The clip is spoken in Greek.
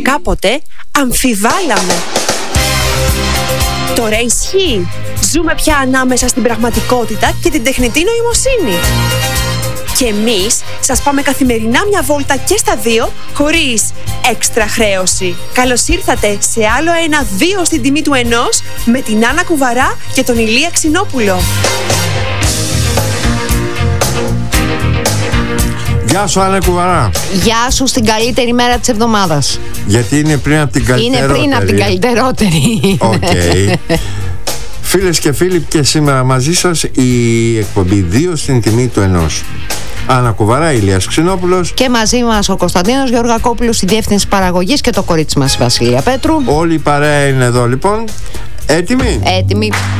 κάποτε αμφιβάλαμε. Τώρα ισχύει. Ζούμε πια ανάμεσα στην πραγματικότητα και την τεχνητή νοημοσύνη. Και εμείς σας πάμε καθημερινά μια βόλτα και στα δύο, χωρίς έξτρα χρέωση. Καλώς ήρθατε σε άλλο ένα 2 στην τιμή του 1 με την Άννα Κουβαρά και τον Ηλία Ξινόπουλο. Γεια σου, Άννα Κουβαρά. Γεια σου στην καλύτερη μέρα της εβδομάδας. Γιατί είναι πριν από την καλύτερη. Είναι πριν από την καλύτερότερη. Οκ. Φίλες και φίλοι, και σήμερα μαζί σας η εκπομπή 2 στην τιμή του 1. Άννα Κουβαρά, Ηλίας Ξινόπουλος. Και μαζί μας ο Κωνσταντίνος Γεωργακόπουλος στη διεύθυνση παραγωγής και το κορίτσι μας η Βασιλεία Πέτρου. Όλη η παρέα είναι εδώ λοιπόν. Έτοιμοι? Έτοιμοι.